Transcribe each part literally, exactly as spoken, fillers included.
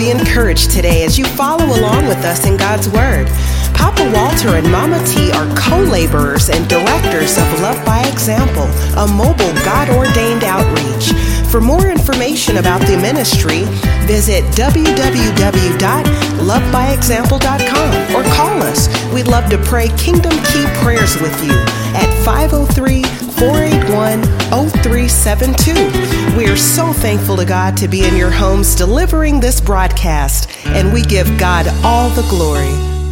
be encouraged today as you follow along with us in God's Word. Papa Walter and Mama T are co-laborers and directors of Love by Example, a mobile God-ordained outreach. For more information about the ministry, visit w w w dot love by example dot com or call us. We'd love to pray Kingdom Key prayers with you at five oh three, four eight one, oh three seven two. We are so thankful to God to be in your homes delivering this broadcast, and we give God all the glory.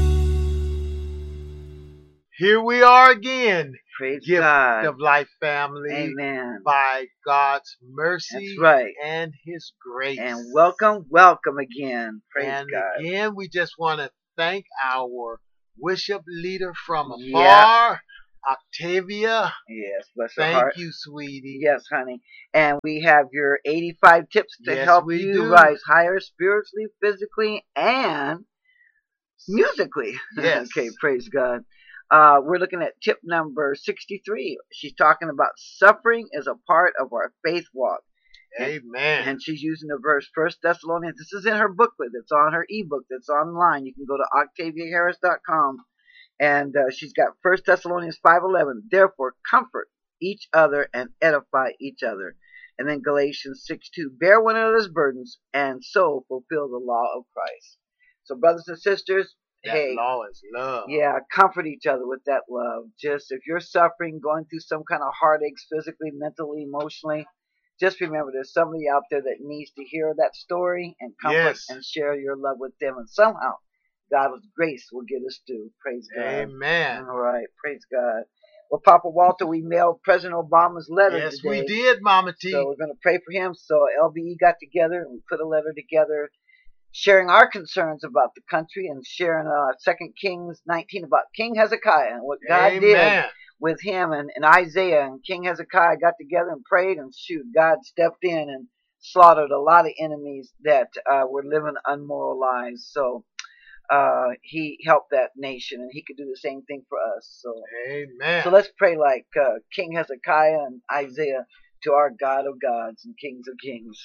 Here we are again. Praise Gift God. of Life family. Amen. By God's mercy That's right. and His grace. And welcome, welcome again. Praise and God. again, we just want to thank our worship leader from afar, Yeah. Octavia. Yes, bless her Thank heart. you, sweetie. Yes, honey. And we have your eighty-five tips to Yes, help we you do. rise higher spiritually, physically, and musically. Yes. Okay, praise God. Uh, we're looking at tip number sixty-three. She's talking about suffering is a part of our faith walk. Amen. And she's using the verse First Thessalonians. This is in her booklet. It's on her ebook. That's online. You can go to octavia harris dot com. And uh, she's got First Thessalonians five eleven. Therefore, comfort each other and edify each other. And then Galatians six two. Bear one another's burdens and so fulfill the law of Christ. So, brothers and sisters, that hey, law is love. yeah, comfort each other with that love. Just if you're suffering, going through some kind of heartaches, physically, mentally, emotionally, just remember there's somebody out there that needs to hear that story and comfort Yes. and share your love with them. And somehow, God's grace will get us through. Praise God. Amen. All right, praise God. Well, Papa Walter, we mailed President Obama's letter Yes, today. we did, Mama T. So we're going to pray for him. So L B E got together and we put a letter together sharing our concerns about the country and sharing uh, Second Kings nineteen about King Hezekiah and what God Amen. did with him and, and Isaiah. And King Hezekiah got together and prayed, and shoot, God stepped in and slaughtered a lot of enemies that uh, were living unmoral lives. So uh, he helped that nation, and he could do the same thing for us. So, Amen. so let's pray like uh, King Hezekiah and Isaiah to our God of gods and Kings of kings.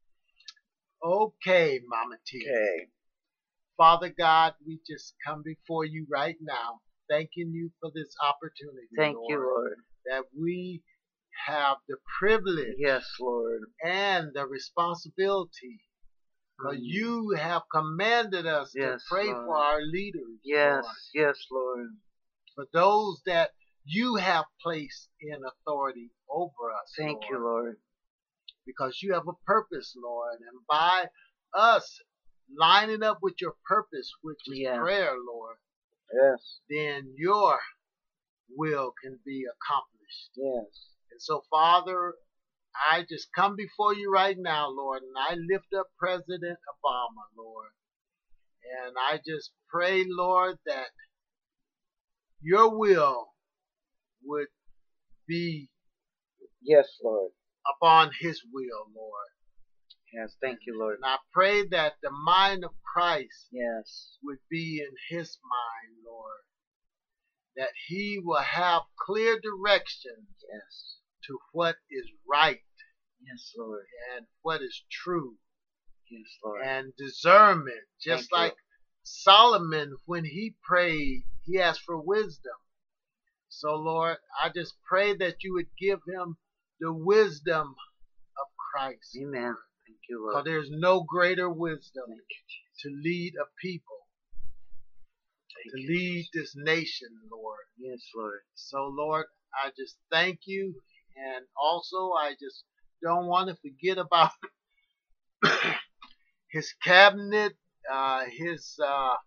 Okay, Mama T. Okay. Father God, we just come before you right now, thanking you for this opportunity. Thank Lord, you, Lord. that we have the privilege Yes, Lord. and the responsibility, because Mm. you have commanded us Yes, to pray Lord. for our leaders. Yes, Lord, yes, Lord. for those that you have placed in authority over us. Thank Lord, you, Lord. because you have a purpose, Lord, and by us lining up with your purpose, which is Yeah. prayer, Lord, Yes, then your will can be accomplished. yes. And so, Father, I just come before you right now, Lord, and I lift up President Obama, Lord. And I just pray, Lord, that your will would be Yes, Lord. upon his will, Lord. Yes, thank you, Lord. And I pray that the mind of Christ Yes. would be in his mind, Lord. That he will have clear direction Yes. to what is right Yes, Lord. and what is true. Yes, Lord. And discernment. Just Thank you. like Solomon, when he prayed, he asked for wisdom. So, Lord, I just pray that you would give him the wisdom of Christ. Amen. Thank you, Because Lord. there's no greater wisdom Thank you, Jesus. to lead a people, Thank to you, lead Jesus. this nation, Lord. Yes, Lord. So, Lord, I just thank you. And also, I just don't want to forget about his cabinet, uh, his uh,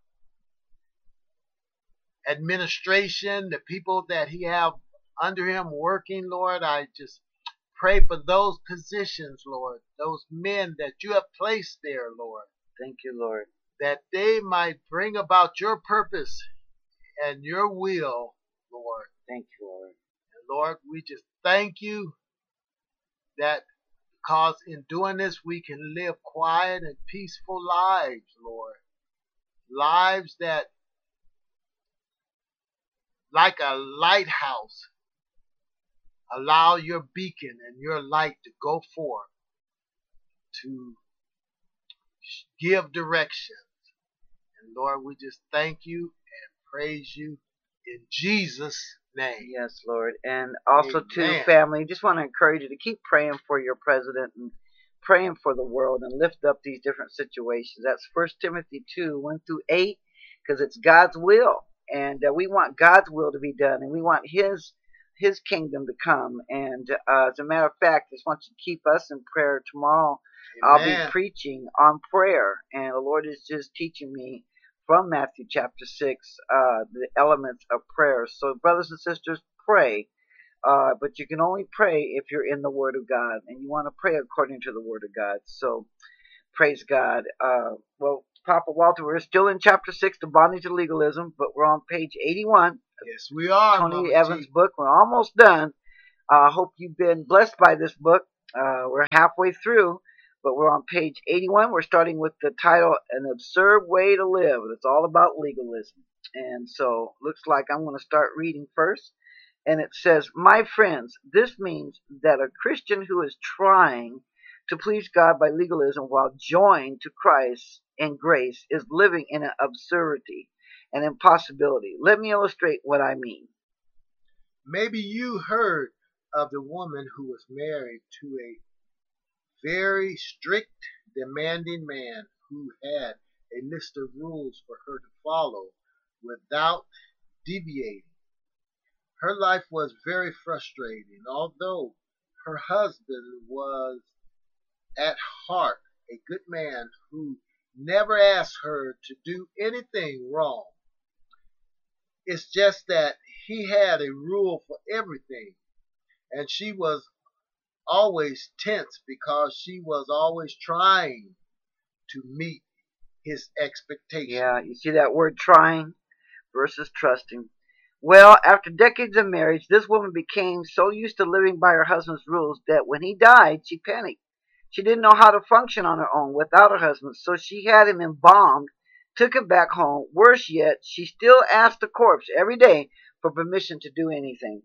administration, the people that he have under him working, Lord. I just pray for those positions, Lord, those men that you have placed there, Lord, Thank you, Lord. that they might bring about your purpose and your will, Lord. Thank you, Lord. And Lord, we just thank you that because in doing this we can live quiet and peaceful lives, Lord. Lives that, like a lighthouse, allow your beacon and your light to go forth to give directions. And Lord, we just thank you and praise you in Jesus' name. Yes, Lord. And also, Amen. to family, just want to encourage you to keep praying for your president and praying for the world and lift up these different situations. That's First Timothy two, one through eight, because it's God's will. And uh, we want God's will to be done, and we want His His kingdom to come. And uh, as a matter of fact, I just want you to keep us in prayer. Tomorrow I'll Amen. be preaching on prayer, and the Lord is just teaching me from Matthew chapter six, uh, the elements of prayer. So brothers and sisters, pray. Uh, but you can only pray if you're in the Word of God, and you want to pray according to the Word of God. So praise God. Uh, well, Papa Walter, we're still in chapter six, The Bondage of Legalism, but we're on page eighty-one. Yes, we are. Tony Mama Evans' T. book. We're almost done. I uh, hope you've been blessed by this book. Uh, we're halfway through, but we're on page eighty-one. We're starting with the title, An Absurd Way to Live. It's all about legalism. And so looks like I'm going to start reading first. And it says, my friends, this means that a Christian who is trying to please God by legalism while joined to Christ in grace is living in an absurdity, an impossibility. Let me illustrate what I mean. Maybe you heard of the woman who was married to a very strict, demanding man who had a list of rules for her to follow without deviating. Her life was very frustrating, although her husband was at heart a good man who never asked her to do anything wrong. It's just that he had a rule for everything, and she was always tense because she was always trying to meet his expectations. Yeah, you see that word trying versus trusting. Well, after decades of marriage, this woman became so used to living by her husband's rules that when he died, she panicked. She didn't know how to function on her own without her husband, so she had him embalmed, took him back home. Worse yet, she still asked the corpse every day for permission to do anything.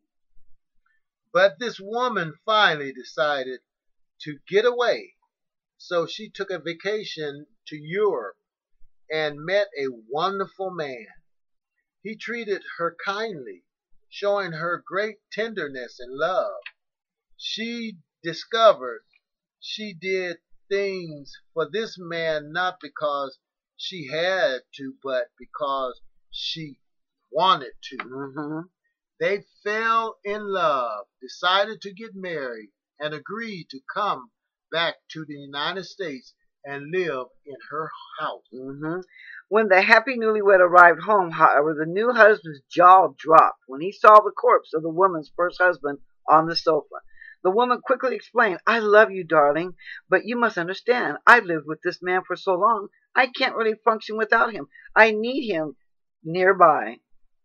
But this woman finally decided to get away, so she took a vacation to Europe and met a wonderful man. He treated her kindly, showing her great tenderness and love. She discovered she did things for this man not because she had to, but because she wanted to. Mm-hmm. They fell in love, decided to get married, and agreed to come back to the United States and live in her house. Mm-hmm. When the happy newlywed arrived home, however, the new husband's jaw dropped when he saw the corpse of the woman's first husband on the sofa. The woman quickly explained, I love you, darling, but you must understand, I've lived with this man for so long, I can't really function without him. I need him nearby.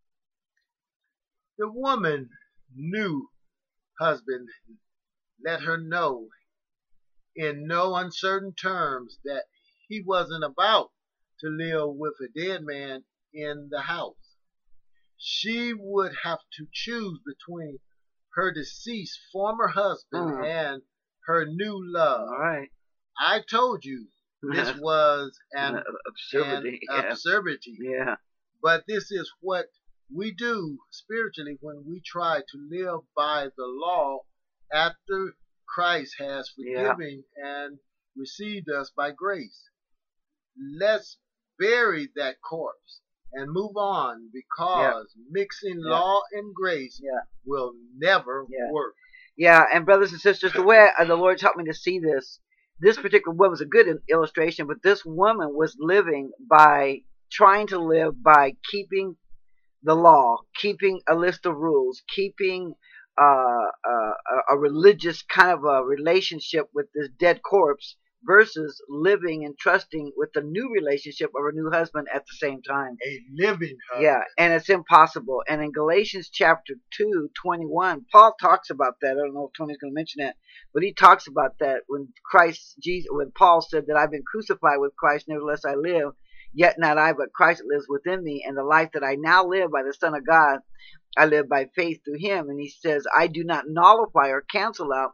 The woman new husband let her know in no uncertain terms that he wasn't about to live with a dead man in the house. She would have to choose between her deceased former husband Mm. and her new love. All right. I told you this was an, Uh, absurdity. an Yeah. absurdity. Yeah. But this is what we do spiritually when we try to live by the law after Christ has Yeah. forgiven and received us by grace. Let's bury that corpse and move on, because mixing Yeah. law and grace Yeah. will never Yeah. work. Yeah, and brothers and sisters, the way I, the Lord's helped me to see this, this particular woman was a good illustration, but this woman was living by, trying to live by keeping the law, keeping a list of rules, keeping uh, uh, a, a religious kind of a relationship with this dead corpse, versus living and trusting with the new relationship of her new husband at the same time. A living husband. Yeah, and it's impossible. And in Galatians chapter two, twenty-one, Paul talks about that. I don't know if Tony's going to mention that, but he talks about that when Christ, Jesus, when Paul said that I've been crucified with Christ, nevertheless I live, yet not I, but Christ lives within me, and the life that I now live by the Son of God, I live by faith through him. And he says, I do not nullify or cancel out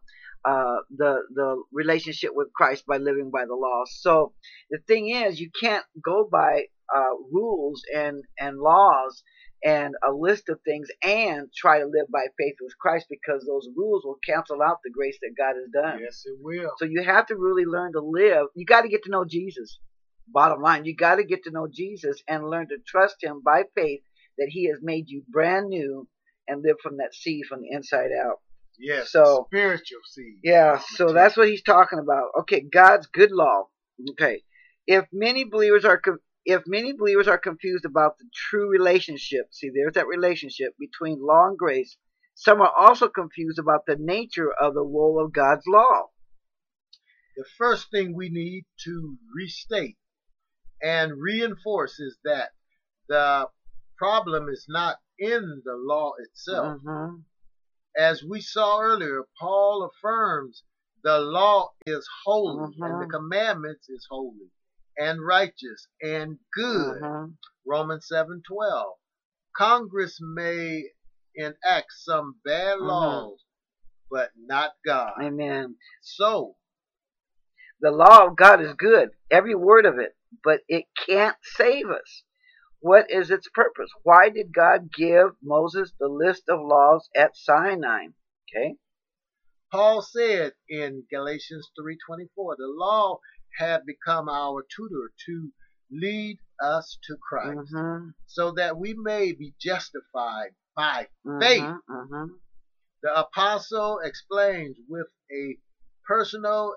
uh, the the relationship with Christ by living by the law. So the thing is, you can't go by uh, rules and and laws and a list of things and try to live by faith with Christ, because those rules will cancel out the grace that God has done. Yes, it will. So you have to really learn to live. You got to get to know Jesus. Bottom line, you got to get to know Jesus and learn to trust him by faith that he has made you brand new and live from that seed from the inside out. Yes, so spiritual seed. Yeah, so that's what he's talking about. Okay, God's good law. Okay, if many believers are if many believers are confused about the true relationship, see, there's that relationship between law and grace. Some are also confused about the nature of the role of God's law. The first thing we need to restate and reinforce is that the problem is not in the law itself. Mm-hmm. As we saw earlier, Paul affirms the law is holy, Mm-hmm. and the commandments is holy and righteous and good. Mm-hmm. Romans seven twelve. Congress may enact some bad Mm-hmm. laws, but not God. Amen. So, the law of God is good, every word of it, but it can't save us. What is its purpose? Why did God give Moses the list of laws at Sinai? Okay. Paul said in Galatians three twenty-four, the law had become our tutor to lead us to Christ, Mm-hmm. so that we may be justified by Mm-hmm. faith. Mm-hmm. The apostle explains with a personal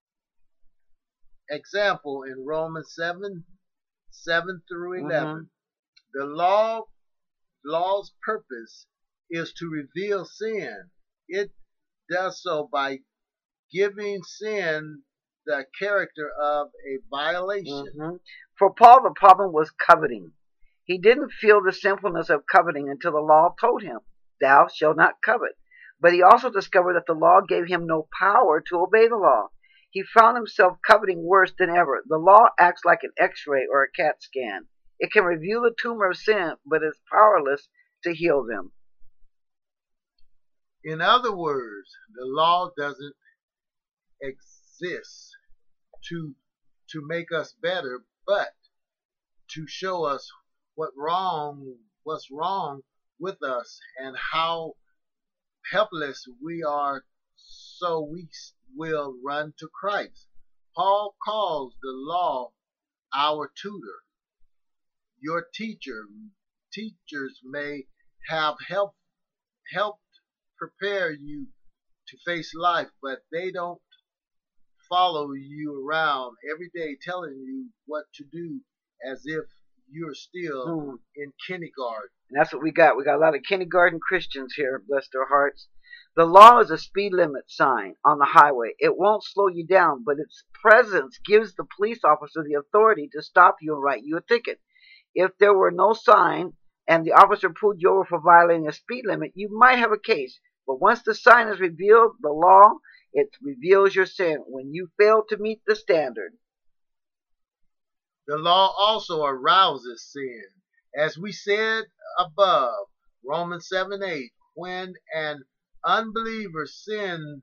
example in Romans seven, seven through eleven. Mm-hmm. The law, law's purpose is to reveal sin. It does so by giving sin the character of a violation. Mm-hmm. For Paul, the problem was coveting. He didn't feel the sinfulness of coveting until the law told him, thou shalt not covet. But he also discovered that the law gave him no power to obey the law. He found himself coveting worse than ever. The law acts like an x-ray or a CAT scan. It can reveal the tumor of sin, but is powerless to heal them. In other words, the law doesn't exist to to make us better, but to show us what wrong, what's wrong with us and how helpless we are, so we will run to Christ. Paul calls the law our tutor. Your teacher, teachers may have helped helped prepare you to face life, but they don't follow you around every day telling you what to do as if you're still Hmm. in kindergarten. And that's what we got. We got a lot of kindergarten Christians here, bless their hearts. The law is a speed limit sign on the highway. It won't slow you down, but its presence gives the police officer the authority to stop you and write you a ticket. If there were no sign and the officer pulled you over for violating a speed limit, you might have a case. But once the sign is revealed, the law, it reveals your sin when you fail to meet the standard. The law also arouses sin. As we said above, Romans seven eight, when an unbeliever sin,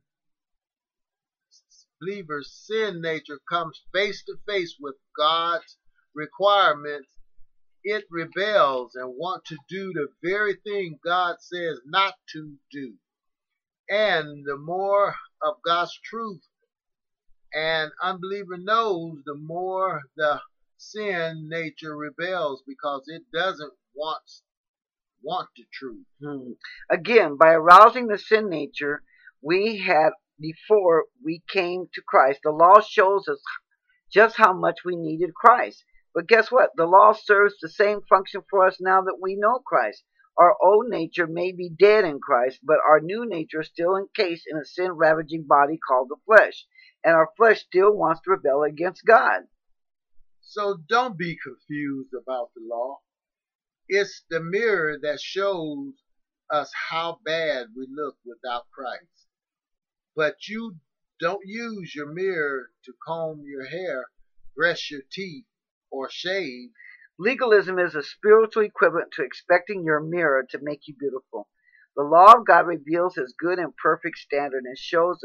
believer's sin nature comes face to face with God's requirements, it rebels and wants to do the very thing God says not to do. And the more of God's truth an unbeliever knows, the more the sin nature rebels, because it doesn't want want the truth. Hmm. Again, by arousing the sin nature we had before we came to Christ, the law shows us just how much we needed Christ. But guess what? The law serves the same function for us now that we know Christ. Our old nature may be dead in Christ, but our new nature is still encased in a sin-ravaging body called the flesh. And our flesh still wants to rebel against God. So don't be confused about the law. It's the mirror that shows us how bad we look without Christ. But you don't use your mirror to comb your hair, brush your teeth, or shave. Legalism is a spiritual equivalent to expecting your mirror to make you beautiful. The law of God reveals His good and perfect standard and shows us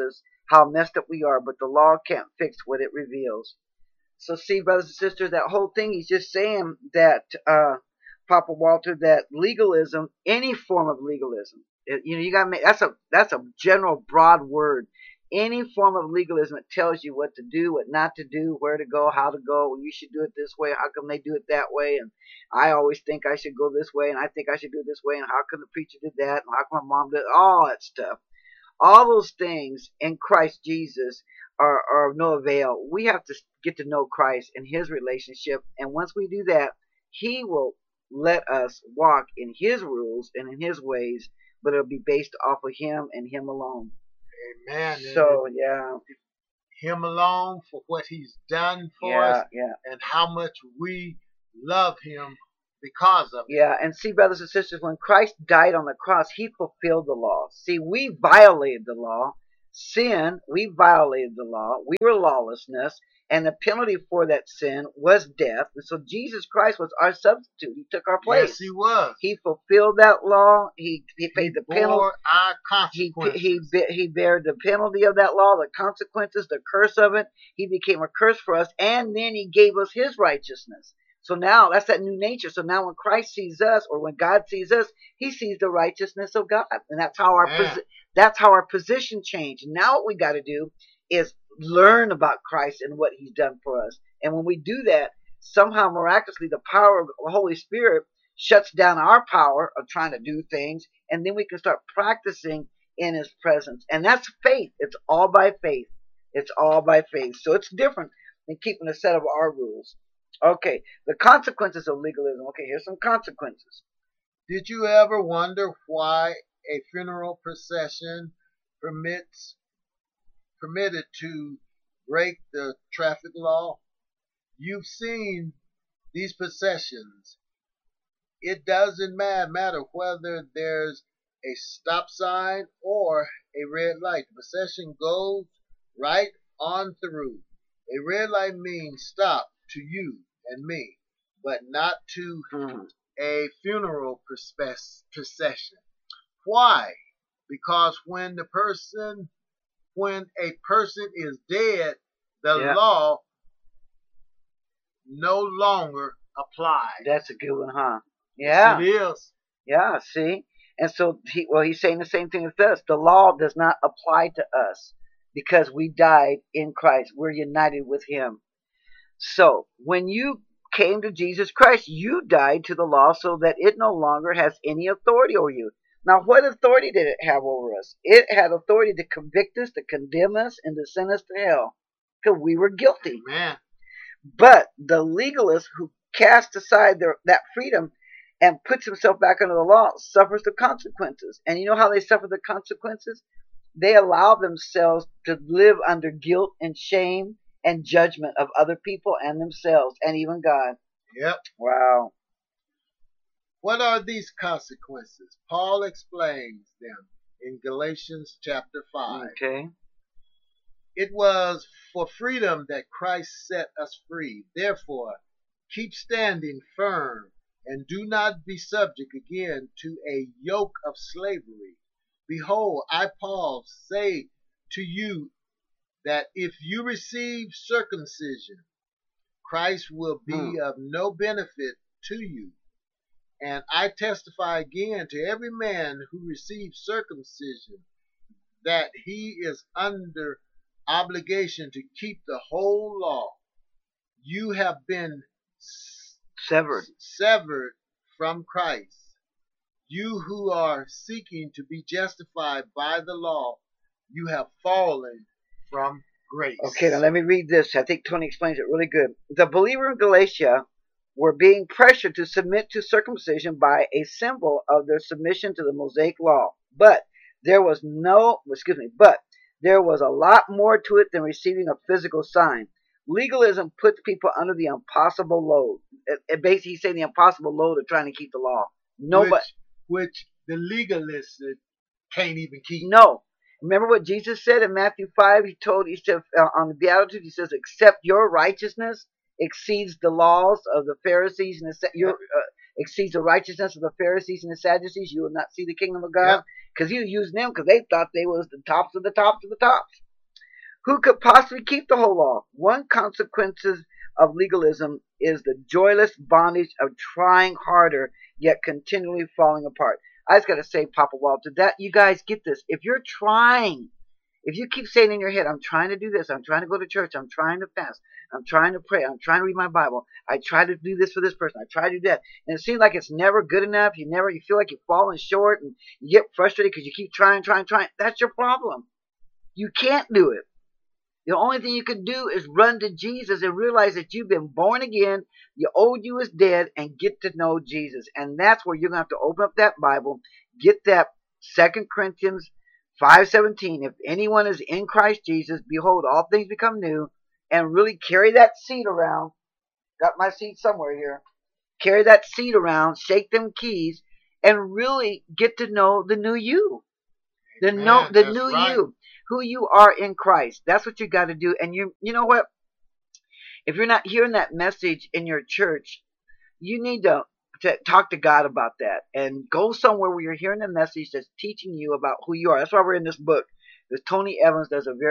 how messed up we are, but the law can't fix what it reveals. So see, brothers and sisters, that whole thing, he's just saying that, uh, Papa Walter, that legalism, any form of legalism, it, you know, you gotta make, that's a, that's a general broad word. Any form of legalism that tells you what to do, what not to do, where to go, how to go, well, you should do it this way, how come they do it that way, and I always think I should go this way, and I think I should do it this way, and how come the preacher did that, and how come my mom did, all that stuff. All those things in Christ Jesus are, are of no avail. We have to get to know Christ and His relationship, and once we do that, He will let us walk in His rules and in His ways, but it'll be based off of Him and Him alone. Amen. So, yeah. Him alone for what He's done for yeah, us, yeah. and how much we love Him because of it. Yeah, and see, brothers and sisters, when Christ died on the cross, He fulfilled the law. See, we violated the law. Sin, we violated the law. We were lawlessness, and the penalty for that sin was death. And so Jesus Christ was our substitute. He took our place. Yes, He was. He fulfilled that law. He he paid He the bore penalty. our He consequences. he he he bared the penalty of that law, the consequences, the curse of it. He became a curse for us, and then He gave us His righteousness. So now that's that new nature. So now when Christ sees us, or when God sees us, He sees the righteousness of God, and that's how our posi- that's how our position changed. Now what we got to do is learn about Christ and what He's done for us. And when we do that, somehow miraculously the power of the Holy Spirit shuts down our power of trying to do things, and then we can start practicing in His presence. And that's faith. It's all by faith. It's all by faith. So it's different than keeping a set of our rules. Okay, the consequences of legalism. Okay, here's some consequences. Did you ever wonder why a funeral procession permits permitted to break the traffic law? You've seen these processions. It doesn't matter whether there's a stop sign or a red light. The procession goes right on through. A red light means stop to you and me, but not to Hmm. a funeral procession. Why? Because when the person, when a person is dead, the Yeah. law no longer applies. That's a good one, huh? Yes, Yeah, it is. yeah. See, and so he, well, he's saying the same thing as us. The law does not apply to us because we died in Christ. We're united with Him. So when you came to Jesus Christ, you died to the law so that it no longer has any authority over you. Now, what authority did it have over us? It had authority to convict us, to condemn us, and to send us to hell because we were guilty. Amen. But the legalist who casts aside their, that freedom and puts himself back under the law suffers the consequences. And you know how they suffer the consequences? They allow themselves to live under guilt and shame and judgment of other people and themselves and even God. Yep. Wow. What are these consequences? Paul explains them in Galatians chapter five. Okay. It was for freedom that Christ set us free. Therefore, keep standing firm and do not be subject again to a yoke of slavery. Behold, I, Paul, say to you that if you receive circumcision, Christ will be Hmm. of no benefit to you. And I testify again to every man who receives circumcision that he is under obligation to keep the whole law. You have been Severed. severed from Christ. You who are seeking to be justified by the law, you have fallen from grace. Okay, now let me read this. I think Tony explains it really good. The believer in Galatia were being pressured to submit to circumcision by a symbol of their submission to the Mosaic law. But there was no, excuse me, but there was a lot more to it than receiving a physical sign. Legalism puts people under the impossible load. It, it basically he's saying the impossible load of trying to keep the law. Nobody, which, which the legalists can't even keep. no. Remember what Jesus said in Matthew five? He told, he said uh, on the Beatitudes, he says, except your righteousness exceeds the laws of the Pharisees and the your, uh, exceeds the righteousness of the Pharisees and the Sadducees, you will not see the kingdom of God. Because he was using them because they thought they was the tops of the tops of the tops. Who could possibly keep the whole law? One consequences of legalism is the joyless bondage of trying harder yet continually falling apart. I just got to say, Papa Walter, that you guys get this. If you're trying, if you keep saying in your head, I'm trying to do this, I'm trying to go to church, I'm trying to fast, I'm trying to pray, I'm trying to read my Bible, I try to do this for this person, I try to do that, and it seems like it's never good enough, you never, you feel like you're falling short, and you get frustrated because you keep trying, trying, trying, that's your problem. You can't do it. The only thing you can do is run to Jesus and realize that you've been born again, your old you is dead, and get to know Jesus. And that's where you're going to have to open up that Bible, get that Second Corinthians five seventeen. If anyone is in Christ Jesus, behold, all things become new, and really carry that seed around. Got my seed somewhere here. Carry that seed around, shake them keys, and really get to know the new you. The, Amen. know, the That's new right. you. Who you are in Christ. That's what you got to do. And you you know what? If you're not hearing that message in your church, you need to, to talk to God about that. And go somewhere where you're hearing a message that's teaching you about who you are. That's why we're in this book. This Tony Evans does a very